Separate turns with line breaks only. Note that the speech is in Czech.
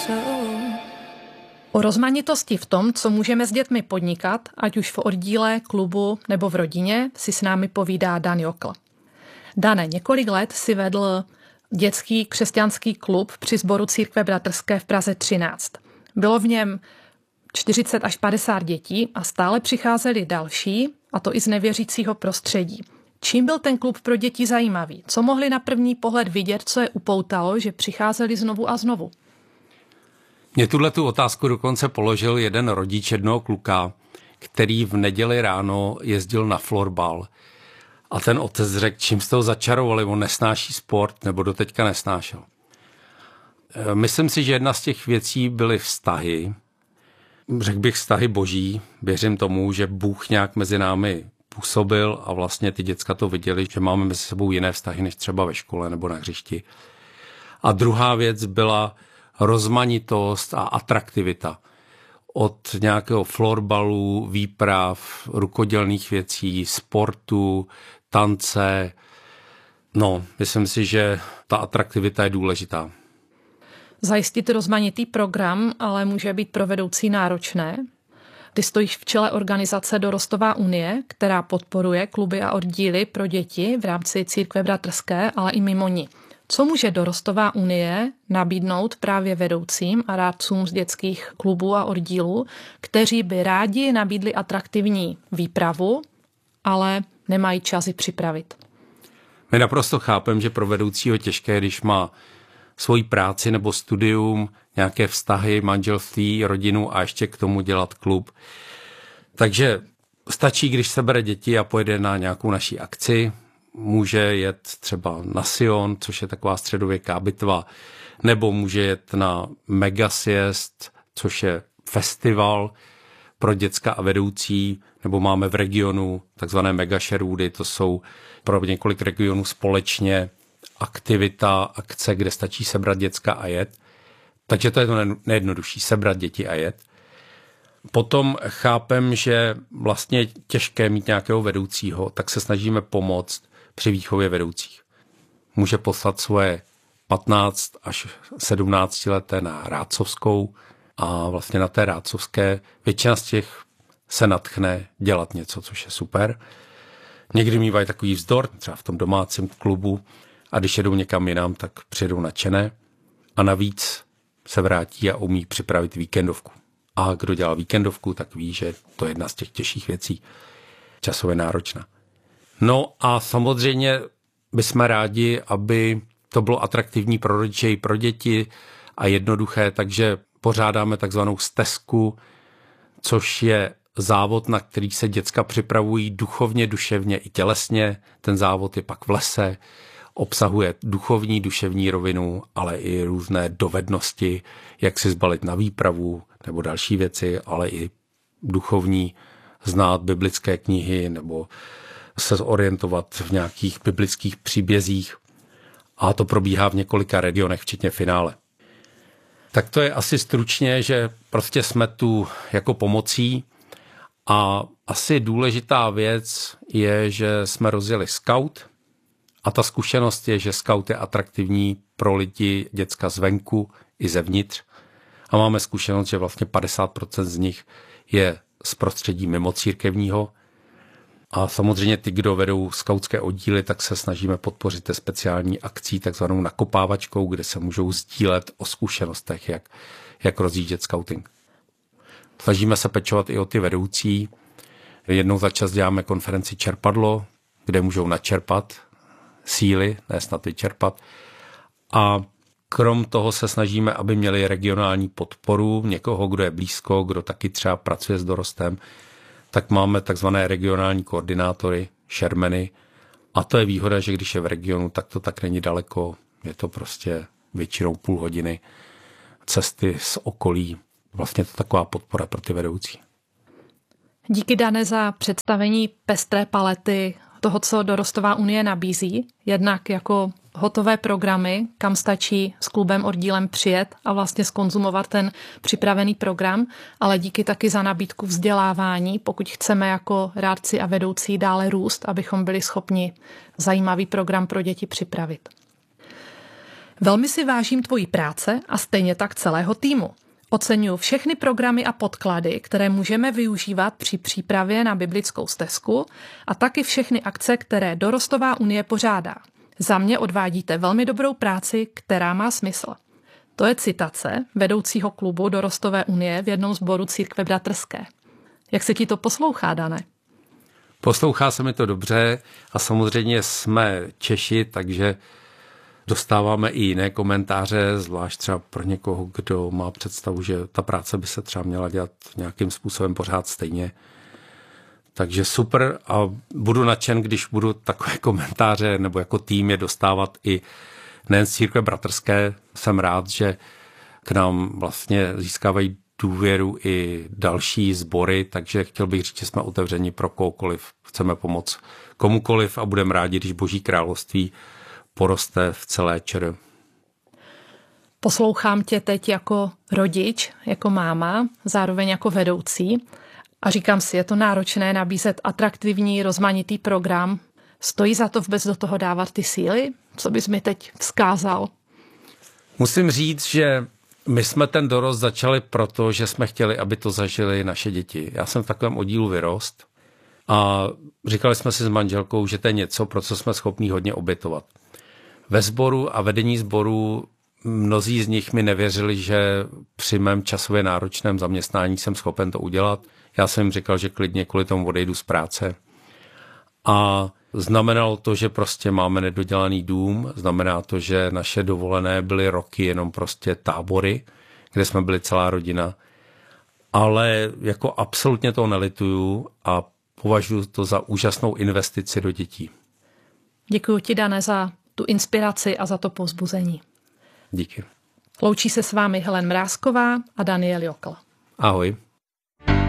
O rozmanitosti v tom, co můžeme s dětmi podnikat, ať už v oddíle, klubu nebo v rodině, si s námi povídá Dan Jokl. Dane, několik let si vedl dětský křesťanský klub při sboru Církve bratrské v Praze 13. Bylo v něm 40 až 50 dětí a stále přicházeli další, a to i z nevěřícího prostředí. Čím byl ten klub pro děti zajímavý? Co mohli na první pohled vidět, co je upoutalo, že přicházeli znovu a znovu?
Mě tuhletu otázku dokonce položil jeden rodič jednoho kluka, který v neděli ráno jezdil na florbal. A ten otec řekl, čím jste ho začarovali, on nesnáší sport, nebo doteďka nesnášel. Myslím si, že jedna z těch věcí byly vztahy. Řekl bych vztahy boží. Věřím tomu, že Bůh nějak mezi námi působil a vlastně ty děcka to viděli, že máme mezi sebou jiné vztahy, než třeba ve škole nebo na hřišti. A druhá věc byla rozmanitost a atraktivita. Od nějakého florbalu, výprav, rukodělných věcí, sportu, tance. No, myslím si, že ta atraktivita je důležitá.
Zajistit rozmanitý program, ale může být pro vedoucí náročné. Ty stojíš v čele organizace Dorostová unie, která podporuje kluby a oddíly pro děti v rámci Církve bratrské, ale i mimo ní. Co může Dorostová unie nabídnout právě vedoucím a rádcům z dětských klubů a oddílů, kteří by rádi nabídli atraktivní výpravu, ale nemají čas ji připravit?
My naprosto chápeme, že pro vedoucího těžké, když má svoji práci nebo studium, nějaké vztahy, manželství, rodinu a ještě k tomu dělat klub. Takže stačí, když sebere děti a pojede na nějakou naší akci, může jet třeba na Sion, což je taková středověká bitva, nebo může jet na Megasiest, což je festival pro děcka a vedoucí, nebo máme v regionu takzvané Megasherwoody, to jsou pro několik regionů společně aktivita, akce, kde stačí sebrat děcka a jet. Takže to je to nejjednodušší, sebrat děti a jet. Potom chápem, že vlastně je těžké mít nějakého vedoucího, tak se snažíme pomoct při výchově vedoucích. Může poslat svoje 15 až 17 leté na rádcovskou a vlastně na té rádcovské většina z těch se nadchne dělat něco, což je super. Někdy mývají takový vzdor, třeba v tom domácím klubu, a když jedou někam jinam, tak přijedou nadšené a navíc se vrátí a umí připravit víkendovku. A kdo dělá víkendovku, tak ví, že to je jedna z těch těžších věcí, časově náročná. No a samozřejmě bychom rádi, aby to bylo atraktivní pro rodiče i pro děti a jednoduché, takže pořádáme takzvanou stezku, což je závod, na který se děcka připravují duchovně, duševně i tělesně. Ten závod je pak v lese, obsahuje duchovní, duševní rovinu, ale i různé dovednosti, jak si zbalit na výpravu nebo další věci, ale i duchovní, znát biblické knihy nebo se zorientovat v nějakých biblických příbězích. A to probíhá v několika regionech, včetně finále. Tak to je asi stručně, že prostě jsme tu jako pomocí a asi důležitá věc je, že jsme rozjeli Scout a ta zkušenost je, že Scout je atraktivní pro lidi, děcka zvenku i zevnitř a máme zkušenost, že vlastně 50% z nich je z prostředí mimo církevního. A samozřejmě ty, kdo vedou skautské oddíly, tak se snažíme podpořit speciální akcí, takzvanou nakopávačkou, kde se můžou sdílet o zkušenostech, jak rozjíždět skauting. Snažíme se pečovat i o ty vedoucí. Jednou za čas děláme konferenci Čerpadlo, kde můžou načerpat síly, ne snad vyčerpat. A krom toho se snažíme, aby měli regionální podporu někoho, kdo je blízko, kdo taky třeba pracuje s dorostem, tak máme takzvané regionální koordinátory, šermeny. A to je výhoda, že když je v regionu, tak to tak není daleko. Je to prostě většinou půl hodiny cesty z okolí. Vlastně to taková podpora pro ty vedoucí.
Díky, Dane, za představení pestré palety toho, co Dorostová unie nabízí. Jednak jako hotové programy, kam stačí s klubem, oddílem přijet a vlastně zkonzumovat ten připravený program, ale díky taky za nabídku vzdělávání, pokud chceme jako rádci a vedoucí dále růst, abychom byli schopni zajímavý program pro děti připravit. Velmi si vážím tvojí práce a stejně tak celého týmu. Oceňuji všechny programy a podklady, které můžeme využívat při přípravě na biblickou stezku a taky všechny akce, které Dorostová unie pořádá. Za mě odvádíte velmi dobrou práci, která má smysl. To je citace vedoucího klubu Dorostové unie v jednom sboru Církve bratrské. Jak se ti to poslouchá, Dané?
Poslouchá se mi to dobře a samozřejmě jsme Češi, takže dostáváme i jiné komentáře, zvlášť třeba pro někoho, kdo má představu, že ta práce by se třeba měla dělat nějakým způsobem pořád stejně. Takže super a budu nadšen, když budu takové komentáře nebo jako tým je dostávat i nejen z Církve bratrské. Jsem rád, že k nám vlastně získávají důvěru i další sbory, takže chtěl bych říct, že jsme otevřeni pro kohokoliv. Chceme pomoct komukoliv a budeme rádi, když Boží království poroste v celé ČR.
Poslouchám tě teď jako rodič, jako máma, zároveň jako vedoucí a říkám si, je to náročné nabízet atraktivní, rozmanitý program. Stojí za to vůbec do toho dávat ty síly? Co bys mi teď vzkázal?
Musím říct, že my jsme ten dorost začali proto, že jsme chtěli, aby to zažili naše děti. Já jsem v takovém oddílu vyrost a říkali jsme si s manželkou, že to je něco, pro co jsme schopní hodně obětovat. Ve sboru a vedení sboru mnozí z nich mi nevěřili, že při mém časově náročném zaměstnání jsem schopen to udělat. Já jsem jim říkal, že klidně kvůli tomu odejdu z práce. A znamenalo to, že prostě máme nedodělaný dům, znamená to, že naše dovolené byly roky jenom prostě tábory, kde jsme byli celá rodina. Ale jako absolutně to nelituju a považuji to za úžasnou investici do dětí.
Děkuji ti, Dané, za tu inspiraci a za to povzbuzení.
Díky.
Loučí se s vámi Helen Mrázková a Daniel Jokl.
Ahoj.